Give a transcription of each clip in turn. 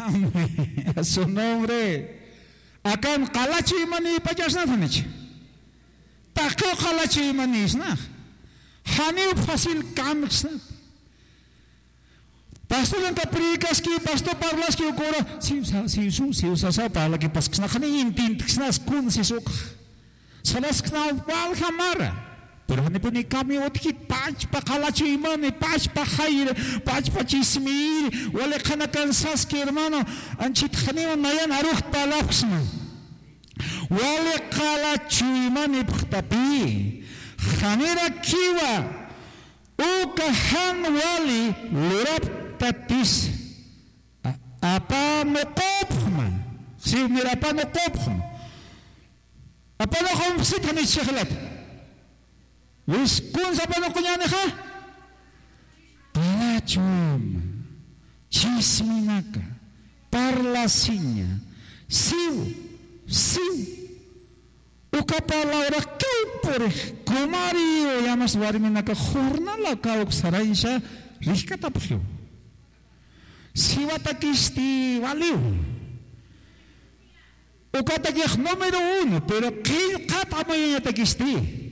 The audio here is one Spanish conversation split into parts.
Amén. A su nombre. Akan kalachi imani pajas na thanich. Takyo kalachi imani isna. Hani fácil काम pastor ang kaprikas ki pastor parlas ki ukora si usa para ki pas kna khani intin kna skun si suk salas kna wal khamara pero hani puni kami otki pach pa kalachi imani pach pa khair pach pa chismir wala khana kansas ki hermano anchit khani nayan aruh talaksna wala kalachi imani pkhtapi khanira kiwa ukahan wali lurap tatis apa nokopma si mirapa nokopma apa nokom sit hani sheklat wis kun sa pa nokunya ha kalachum chisminaka parlasinya siu ukapalaura kipore kumario yamas warminaka jornala kauk saraisha rihkataphiu siwatakisti valiu ukatakih número 1 pero que katamoya takisti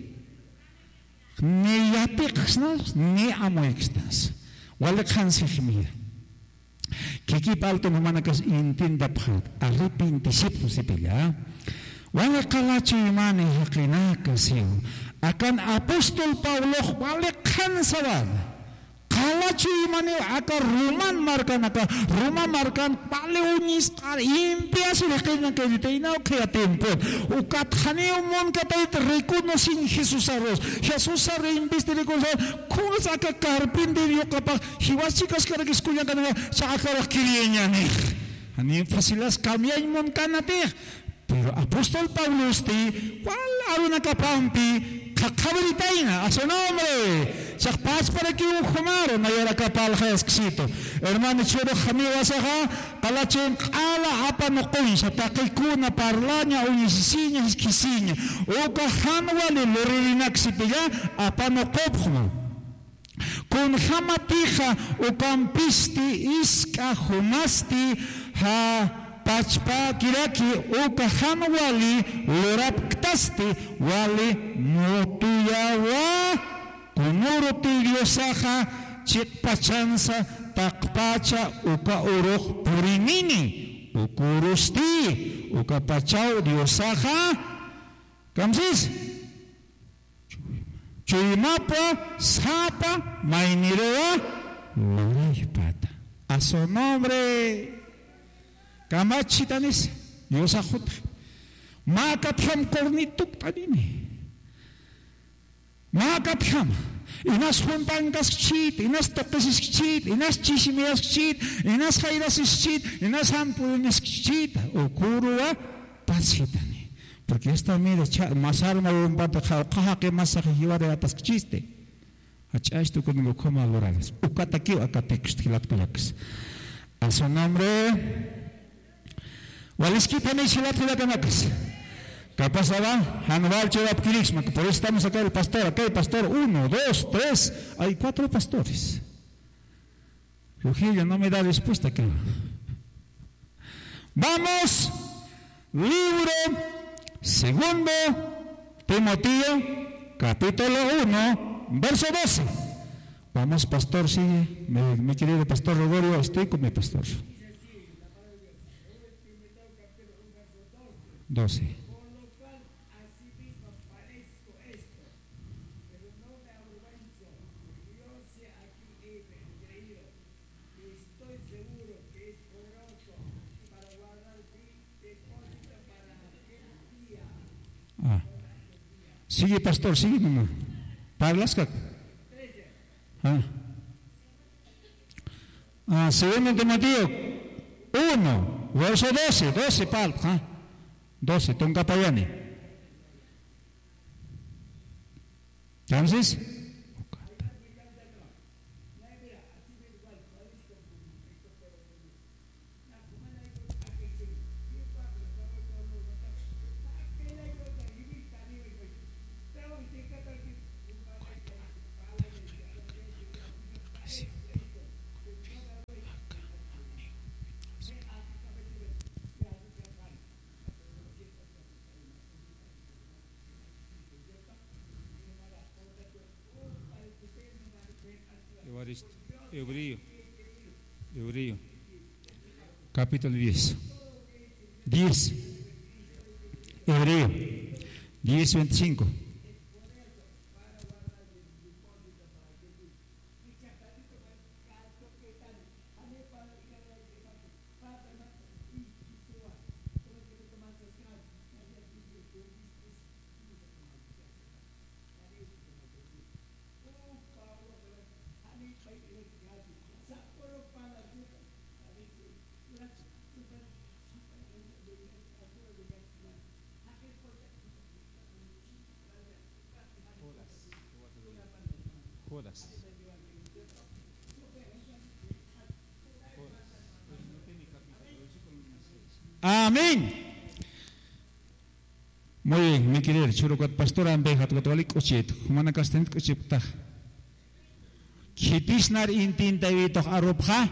ni yapiksnas ni amoiksnas walakhansihmir kiki palto mamanakas intindaphat arrepentisipu sepilla wala kalachi imani hakinaka siu akan apostol Paulo walakhan sawal kalachi imani aka Roman markan paleunis kar impias rekin kayita inaw kaya tempo ukat khani umon katay reconosin Jesus aros imbis de reconocer kung sa ka carpinterio kapag hiwasikas karagis kuya kananga sa akarak kirienya ni ani fasilas kamya imon kanate pero apostol Pablo wala aro nakapampi kakabalitaina a su nombre sa paz para que un humaro na yara kapal khasksito hermano chero khamiwa saha kalachin ala apa nokon sa takikuna parlanya unisisinya hiskisinya o kahanwa le lorinak sipiya apa nokopkhma kun hamatiha o kampisti iska humasti ha Pachpa kiraki ukahan wali lorap ktasti wali motuyawa kunuruti diosaha chit pachansa takpacha uka uruh purimini ukurusti uka pachau diosaha kamsis chuyimapa sapa mainiroa loripata a su nombre Kamachitanis, Dios ajot. Makapyam kornituk tanini. Makapyam. Inas huntangas cheat, inas tokas cheat, inas chishimias cheat, inas jairas cheat, inas hampunis cheat. Okurua pasitani. Porque esta mira más arma un pato caja que más ajiva de atas chiste. Achasto conmigo como alorales. Ukataki akatex tilatkulaks. A su nombre. Waliski también chilat kilakanakas. ¿Qué pasaba? Anual chilap kilisma. Por eso estamos acá el pastor. Acá el pastor 1, 2, 3. Hay 4 pastores. Trujillo no me da respuesta aquí. Vamos. Libro 2 Timoteo, capítulo 1, verso 12. Vamos, pastor, sigue. Mi querido pastor Rogorio, estoy con mi pastor. 12. Por lo cual asimismo padezco esto, pero no me avergüenzo, porque yo sé aquí he creído, y estoy seguro que es poderoso para guardar mi depósito para aquel día. Sigue, pastor, sigue, mamá. ¿Hablas, Caco? 13. Segundo Timoteo 1, verso 12, palpa. 12, tongka payani. Entonces, Hebreo. Capítulo 10. 10. Hebreo. 10:25. Amén. Muy bien, mi querido churukat pastor ambe hat katolik uchit, humana kastent uchipta. Kitisnar intin tawito arupha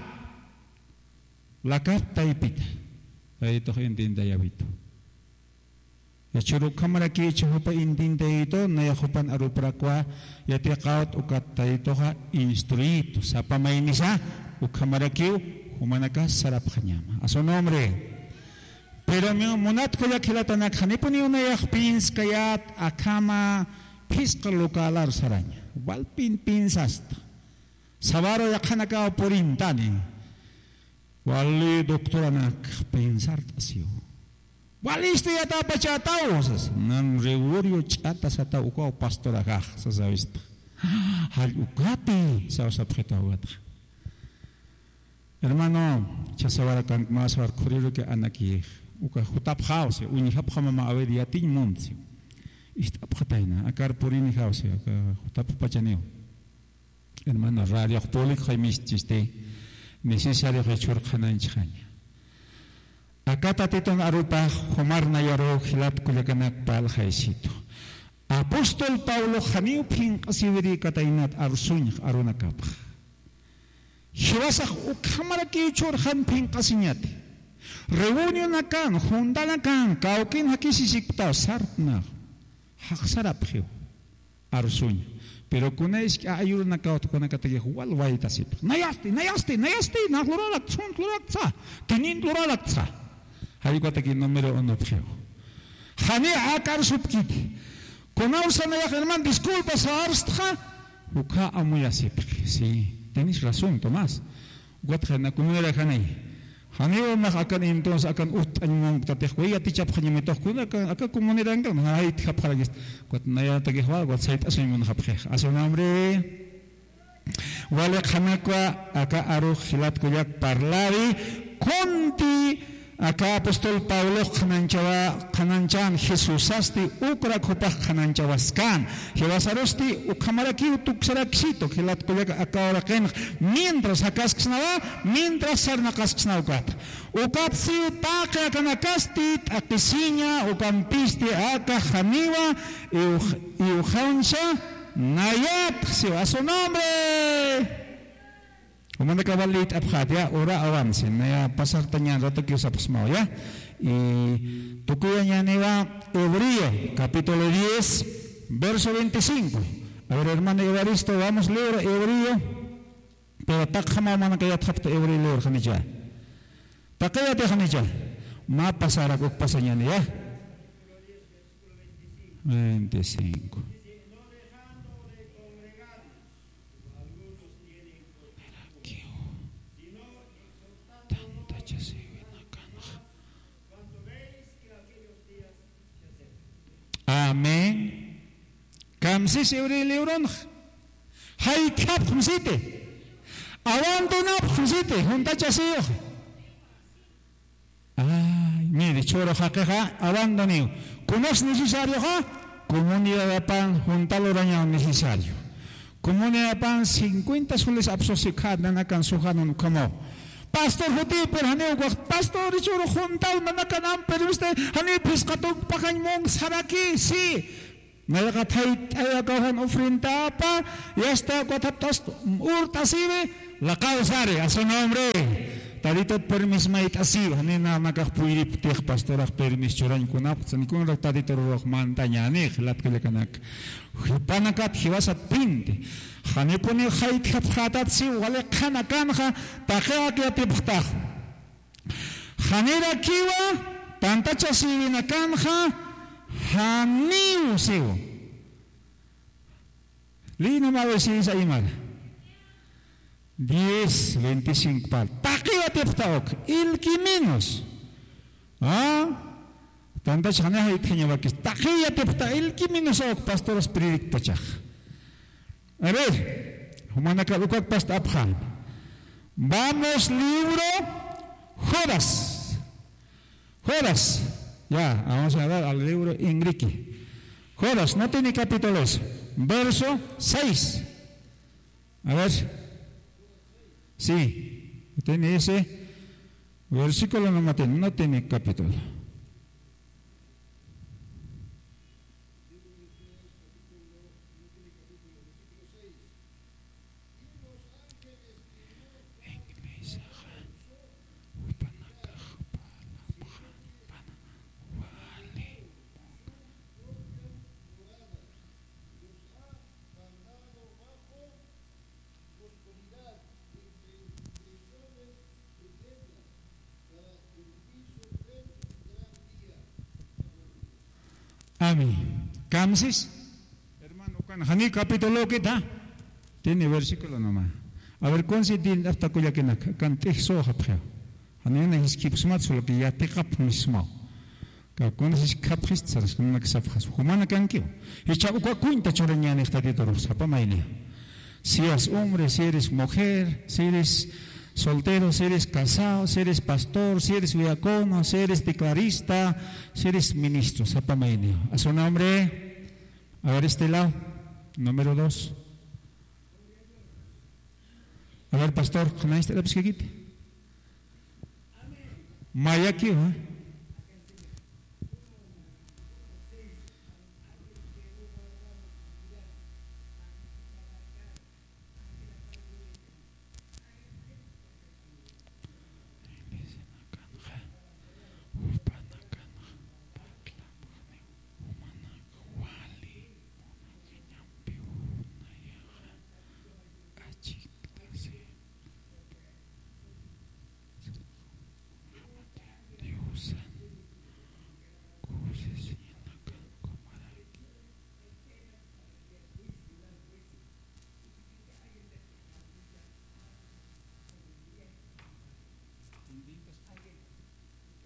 lakat taipit. Tawito intin tayabito. Ya churuk kamara ki chupa intin tawito na yakupan aruprakwa yatiqaut ukat tawito ha instruito sa pamainisa ukamara ki humana kas sarap kanyama. A su nombre. Pero mi monat ko yakilata na kanipuni una yakpins kayat akama piskalukalar saranya. Walpin pinsasta. Sabaro yakanaka porintani. Wali doktora nak pensar tasyo. Wali isto yata pachatao sas. Nan regorio chata sa tao ko pastora kah sa zawista. Hal ukati sa usapkita wata. Hermano, chasawara kan masawar kuriru ke anaki. Uka hutap house, unihap hamama awedi atin monsi. Istap khataina, akar purini house, aka hutap pachaneo. Hermano, radio polik khaimis chiste, necesario hechur khanan chanya. Akata titon arupa khomar na yaro khilat kulakanak pal khaisito. Apostol Paulo khaniu ping asiveri katainat arsuny arunakap. Hiwasak ukhamara ki chur khan ping kasinyat. Reunion akan, juntan akan, kaukin hakisisiptao sartna, haksarap hiyo, arsunya. Pero kunais ka ayur na kaut kuna katagi huwal waita sip. Nayasti, nakluralak, sun kluralak sa, kinin kluralak sa. Hari ko tagi numero 1 hiyo. Hani akar supkiti. Kunaw sa nayak naman, disculpa sa arstha, uka amuya sip. Si, tenis razón, Tomás. Guat na kumira kanay. Haneo mak akan entonces akan anyong tatehway at tichap kanya mitoh kuna aka kumonirang kan hait khap kharagis kot naya tagihwa kot sait asoy mun khapkhe aso namre wale khanakwa aka aru khilat kuyak parlari konti aka apostol Paulo khananchan Jesusasti ukra khopah khananchavaskan hewasarosti ukhamaraki utuksaraksito khilat kuyak aka oraken mientras akasknava mientras sarnakasknaukat ukatsi utaka kanakastit akisinya ukampisti aka khaniwa iuhansha nayat si a su nombre. Umanda kabalit abhat ya ora avansin na pasar tanya rato que usapos mau ya y tukuya niwa Hebreo capítulo 10 verso 25. A ver hermano Evaristo, vamos a leer Hebreo pero takama mana kaya tapta Hebreo leer khanija takaya te khanija ma pasar ako pasanya ya 25. Amén. Kamsi sevri leuron. Hay kap khumsite. Awanto na khumsite. Hunta chasiyo. Ay, mire, choro jaqueja, awanto niyo. ¿Cómo es necesario ha? Comunidad de pan, juntalo rañado necesario. Comunidad de pan, 50 soles absosikad, nanakan suhanon como. Pastor Huti per haneo ko pastor churo juntaw na nakanam pero este hani piskatog pakanyong saraki si nalakatay tayo kahan ofrenda pa yasta ko tapos urtasive la causare a su nombre Tadito permis mait así, hanina nakakpuirip teh pastorah permis choran kunap, sanikun rak tadito roh mantanyane, lat kelekanak. Hipanakat hiwasat pinte. Hanipuni hait hatat si wale kanakanha, takeak yatiptah. Hanira kiwa, tantacha siwinakanha, haniu siwo. Lino mawesi sa imal. 10:25 par. Takiwatiptaok, ilkiminos. Tanta chana haitnya bakis. Takiwatipta ilkiminos ok pastoros pririk pachak. A ver, humana kalukak pasta abhan. Vamos libro Judas. Judas. Ya, vamos a dar al libro Enrique. Judas, no tiene capítulos. Verso 6. A ver. Sí, tiene ese versículo, no tiene capítulo. Amén. Camsis, hermano, Hani capítulo que da, tiene versículo nomás. A ver, ¿cuál se dice hasta que ya que na cante soja prea? Hani na hiskip sumat solo que ya te cap mismo. Que cuando se capris tsaras con una que safas. Humana cankio. Y chavo cua cuenta choreña esta de toros. Apa mailia. Si eres hombre, si eres mujer, si eres soltero, si eres casado, si eres pastor, si eres diácono, si eres declarista, si eres ministro, sepa medio. A su nombre, a ver este lado, número 2. A ver, pastor, ¿cómo está la pesquita? Mayaki, ¿eh?